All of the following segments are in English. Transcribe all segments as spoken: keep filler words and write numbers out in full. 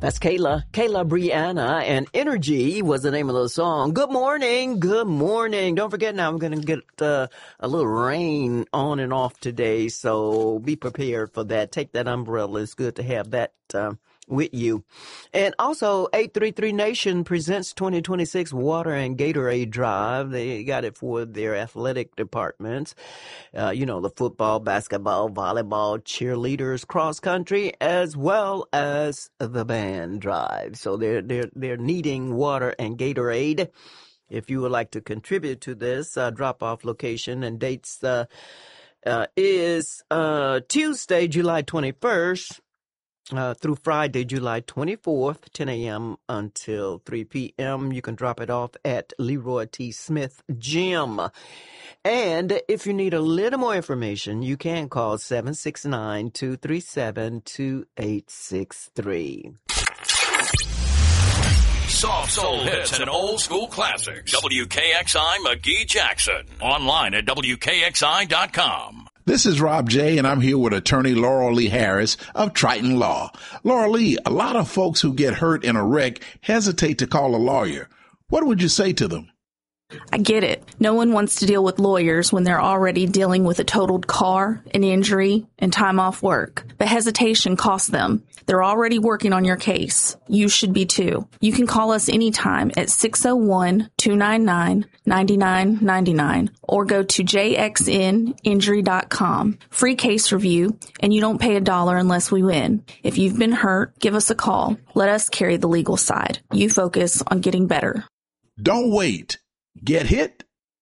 That's Kayla, Kayla Brianna, and Energy was the name of the song. Good morning, good morning. Don't forget now, I'm going to get uh, a little rain on and off today, so be prepared for that. Take that umbrella. It's good to have that uh, with you. And also, eight three three Nation presents twenty twenty-six Water and Gatorade Drive. They got it for their athletic departments. Uh, you know, the football, basketball, volleyball, cheerleaders, cross country, as well as the band drive. So they're, they're, they're needing water and Gatorade. If you would like to contribute to this, uh, drop-off location and dates uh, uh, is uh, Tuesday, July twenty-first. Uh, through Friday, July twenty-fourth, ten a.m. until three p.m. You can drop it off at Leroy T. Smith Gym. And if you need a little more information, you can call seven six nine, two three seven, two eight six three. Soft soul hits and old school classics. W K X I McGee Jackson. Online at W K X I dot com. This is Rob J., and I'm here with attorney Laurel Lee Harris of Triton Law. Laurel Lee, a lot of folks who get hurt in a wreck hesitate to call a lawyer. What would you say to them? I get it. No one wants to deal with lawyers when they're already dealing with a totaled car, an injury, and time off work. But hesitation costs them. They're already working on your case. You should be too. You can call us anytime at six oh one, two nine nine, nine nine nine nine or go to j x n injury dot com. Free case review, and you don't pay a dollar unless we win. If you've been hurt, give us a call. Let us carry the legal side. You focus on getting better. Don't wait. Get hit?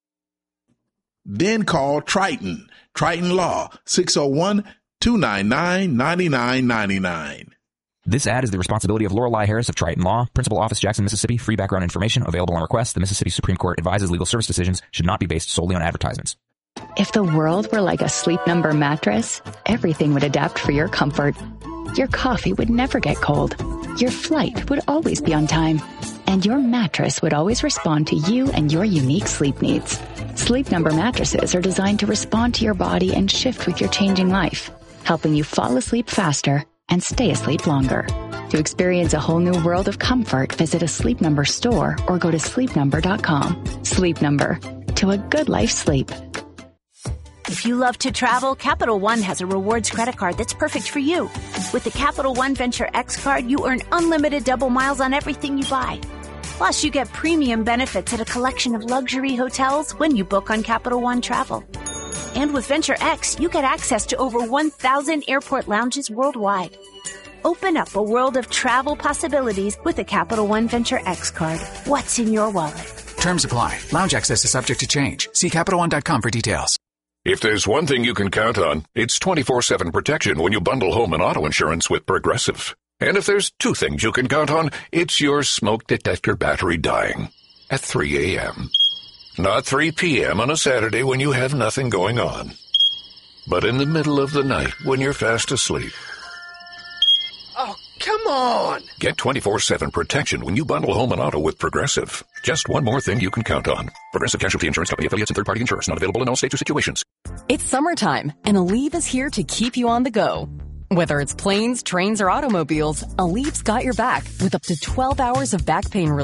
Then call Triton. Triton Law, six oh one, two nine nine, nine nine nine nine. This ad is the responsibility of Lorelei Harris of Triton Law, Principal Office, Jackson, Mississippi. Free background information available on request. The Mississippi Supreme Court advises legal service decisions should not be based solely on advertisements. If the world were like a Sleep Number mattress, everything would adapt for your comfort. Your coffee would never get cold. Your flight would always be on time. And your mattress would always respond to you and your unique sleep needs. Sleep Number mattresses are designed to respond to your body and shift with your changing life, helping you fall asleep faster and stay asleep longer. To experience a whole new world of comfort, visit a Sleep Number store or go to sleep number dot com. Sleep Number. To a good life sleep. If you love to travel, Capital One has a rewards credit card that's perfect for you. With the Capital One Venture X card, you earn unlimited double miles on everything you buy. Plus, you get premium benefits at a collection of luxury hotels when you book on Capital One Travel. And with Venture X, you get access to over one thousand airport lounges worldwide. Open up a world of travel possibilities with the Capital One Venture X card. What's in your wallet? Terms apply. Lounge access is subject to change. See Capital One dot com for details. If there's one thing you can count on, it's twenty-four seven protection when you bundle home and auto insurance with Progressive. And if there's two things you can count on, it's your smoke detector battery dying at three a.m. Not three p.m. on a Saturday when you have nothing going on, but in the middle of the night when you're fast asleep. Oh, come on! Get twenty-four seven protection when you bundle home and auto with Progressive. Just one more thing you can count on. Progressive Casualty Insurance Company, affiliates, and third-party insurers. Not available in all states or situations. It's summertime, and Aleve is here to keep you on the go. Whether it's planes, trains, or automobiles, Aleve's got your back with up to twelve hours of back pain relief.